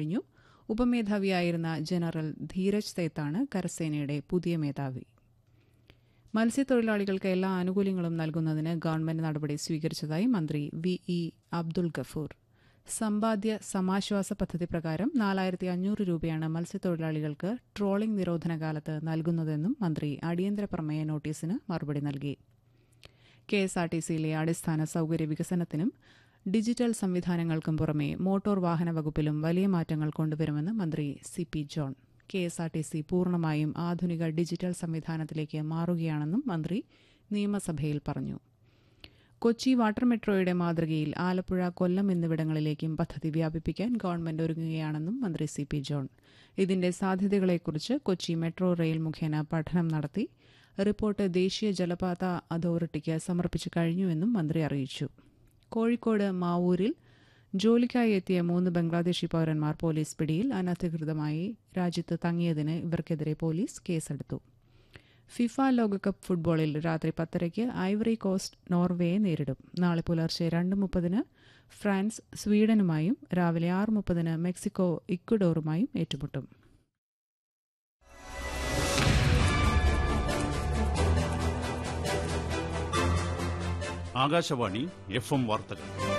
കഴിഞ്ഞു. ഉപമേധാവിയായിരുന്ന ജനറൽ ധീരജ് സേത്താണ് കരസേനയുടെ പുതിയ മേധാവി. മത്സ്യത്തൊഴിലാളികൾക്ക് എല്ലാ ആനുകൂല്യങ്ങളും നൽകുന്നതിന് ഗവൺമെന്റ് നടപടി സ്വീകരിച്ചതായി മന്ത്രി വി അബ്ദുൾ ഗഫൂർ. സമ്പാദ്യ സമാശ്വാസ പദ്ധതി പ്രകാരം 4500 രൂപയാണ് മത്സ്യത്തൊഴിലാളികൾക്ക് ട്രോളിംഗ് നിരോധന കാലത്ത് നൽകുന്നതെന്നും മന്ത്രി അടിയന്തര പ്രമേയ നോട്ടീസിന് മറുപടി നൽകി. കെഎസ്ആർടിസിയിലെ അടിസ്ഥാന സൌകര്യ വികസനത്തിനും ഡിജിറ്റൽ സംവിധാനങ്ങൾക്കും പുറമെ മോട്ടോർ വാഹന വകുപ്പിലും വലിയ മാറ്റങ്ങൾ കൊണ്ടുവരുമെന്ന് മന്ത്രി CP ജോൺ. കെഎസ്ആർടിസി പൂർണ്ണമായും ആധുനിക ഡിജിറ്റൽ സംവിധാനത്തിലേക്ക് മാറുകയാണെന്നും മന്ത്രി നിയമസഭയിൽ പറഞ്ഞു. കൊച്ചി വാട്ടർ മെട്രോയുടെ മാതൃകയിൽ ആലപ്പുഴ, കൊല്ലം എന്നിവിടങ്ങളിലേക്കും പദ്ധതി വ്യാപിപ്പിക്കാൻ ഗവൺമെന്റ് ഒരുങ്ങുകയാണെന്നും മന്ത്രി CP ജോൺ. ഇതിന്റെ സാധ്യതകളെക്കുറിച്ച് കൊച്ചി മെട്രോ റെയിൽ മുഖേന പഠനം നടത്തി റിപ്പോർട്ട് ദേശീയ ജലപാത അതോറിറ്റിക്ക് സമർപ്പിച്ചു കഴിഞ്ഞുവെന്നും മന്ത്രി അറിയിച്ചു. കോഴിക്കോട് മാവൂരിൽ ജോലിക്കായി എത്തിയ 3 ബംഗ്ലാദേശി പൌരന്മാർ പോലീസ് പിടിയിൽ. അനധികൃതമായി രാജ്യത്ത് തങ്ങിയതിന് ഇവർക്കെതിരെ പോലീസ് കേസെടുത്തു. ഫിഫ ലോകകപ്പ് ഫുട്ബോളിൽ രാത്രി 10:30 ഐവറി കോസ്റ്റ് നോർവേയെ നേരിടും. നാളെ പുലർച്ചെ 2:30 ഫ്രാൻസ് സ്വീഡനുമായും രാവിലെ 6:30 മെക്സിക്കോ ഇക്വഡോറുമായും ഏറ്റുമുട്ടും. ആകാശവാണി FM വാർത്തകൾ.